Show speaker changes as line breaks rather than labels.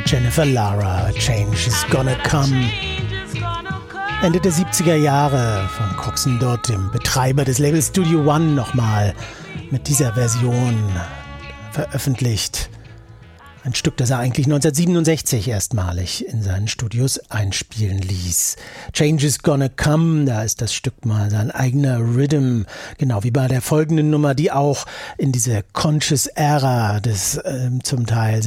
Jennifer Lara, Change is Gonna Come. Ende der 70er Jahre von Coxsone Dodd, dem Betreiber des Labels Studio One, nochmal mit dieser Version veröffentlicht. Ein Stück, das er eigentlich 1967 erstmalig in seinen Studios einspielen ließ. Change is Gonna Come, da ist das Stück mal sein eigener Rhythm, genau wie bei der folgenden Nummer, die auch in diese Conscious Era des zum Teil